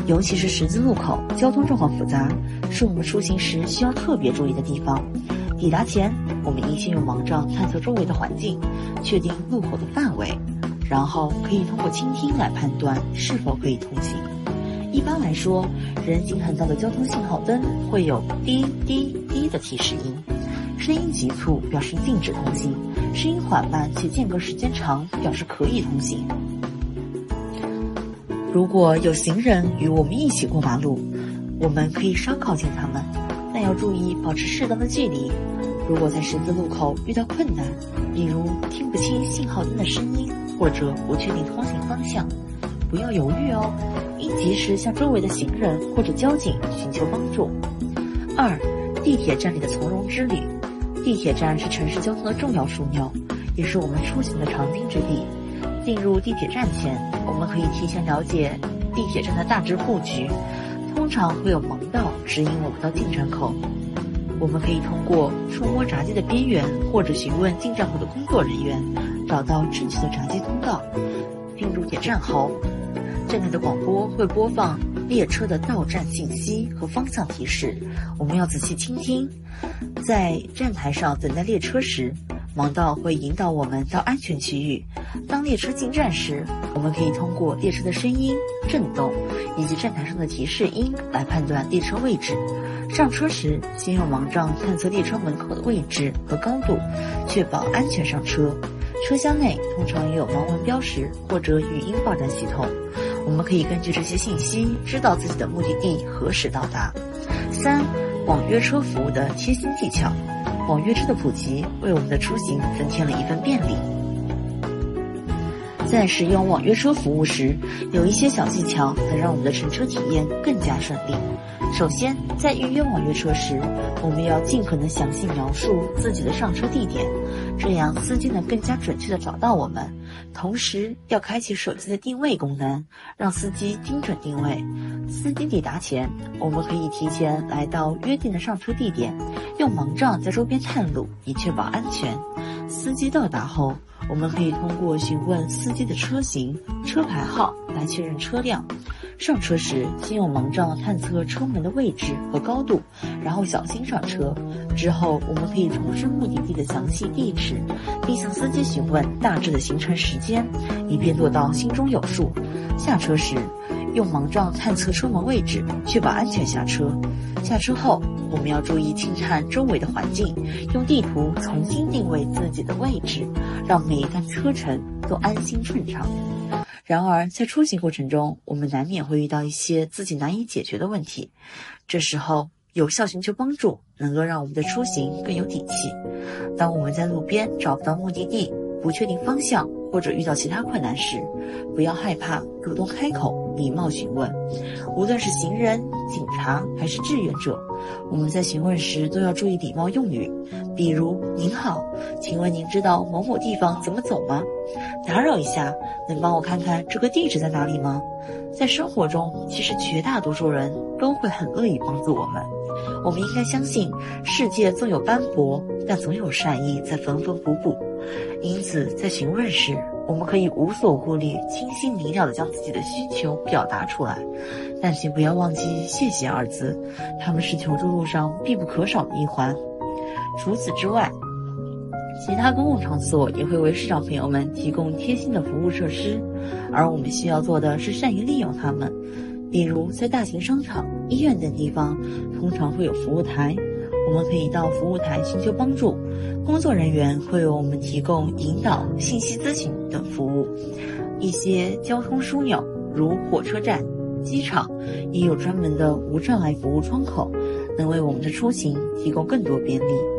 尤其是十字路口，交通状况复杂，是我们出行时需要特别注意的地方。抵达前，我们应先用盲杖探测周围的环境，确定路口的范围，然后可以通过倾听来判断是否可以通行。一般来说，人行横道的交通信号灯会有滴滴滴的提示音，声音急促表示禁止通行，声音缓慢且间隔时间长表示可以通行。如果有行人与我们一起过马路，我们可以稍靠近他们，但要注意保持适当的距离。如果在十字路口遇到困难，比如听不清信号灯的声音，或者不确定通行方向，不要犹豫哦，应及时向周围的行人或者交警寻求帮助。2. 地铁站里的从容之旅。地铁站是城市交通的重要枢纽，也是我们出行的常经之地。进入地铁站前，我们可以提前了解地铁站的大致布局，通常会有盲道指引我们到进站口。我们可以通过触摸闸机的边缘，或者询问进站后的工作人员，找到正确的闸机通道。进入铁站后，站台的广播会播放列车的到站信息和方向提示，我们要仔细倾听。在站台上等待列车时，盲道会引导我们到安全区域。当列车进站时，我们可以通过列车的声音、震动以及站台上的提示音来判断列车位置。上车时，先用盲杖探测列车门口的位置和高度，确保安全上车。车厢内通常也有盲文标识或者语音报站系统，我们可以根据这些信息知道自己的目的地何时到达。3. 网约车服务的贴心技巧。网约车的普及为我们的出行增添了一份便利。在使用网约车服务时，有一些小技巧能让我们的乘车体验更加顺利。首先，在预约网约车时，我们要尽可能详细描述自己的上车地点，这样司机能更加准确地找到我们。同时，要开启手机的定位功能，让司机精准定位。司机抵达前，我们可以提前来到约定的上车地点，用盲杖在周边探路，以确保安全。司机到达后，我们可以通过询问司机的车型、车牌号来确认车辆。上车时，先用盲杖探测车门的位置和高度，然后小心上车。之后，我们可以重申目的地的详细地址，并向司机询问大致的行程时间，以便做到心中有数。下车时，用盲杖探测车门位置，确保安全下车。下车后，我们要注意清探周围的环境，用地图重新定位自己的位置，让每一段车程都安心顺畅。然而，在出行过程中，我们难免会遇到一些自己难以解决的问题，这时候有效寻求帮助，能够让我们的出行更有底气。当我们在路边找不到目的地，不确定方向，或者遇到其他困难时，不要害怕，主动开口，礼貌询问。无论是行人、警察还是志愿者，我们在询问时都要注意礼貌用语，比如您好，请问您知道某某地方怎么走吗？打扰一下，能帮我看看这个地址在哪里吗？在生活中，其实绝大多数人都会很乐意帮助我们。我们应该相信，世界纵有斑驳，但总有善意在缝缝补补。因此，在询问时，我们可以无所顾虑、清晰明了地将自己的需求表达出来，但请不要忘记“谢谢”二字，它们是求助路上必不可少的一环。除此之外，其他公共场所也会为市长朋友们提供贴心的服务设施，而我们需要做的是善于利用它们。比如在大型商场、医院等地方，通常会有服务台，我们可以到服务台寻求帮助，工作人员会为我们提供引导、信息咨询等服务。一些交通枢纽，如火车站、机场，也有专门的无障碍服务窗口，能为我们的出行提供更多便利。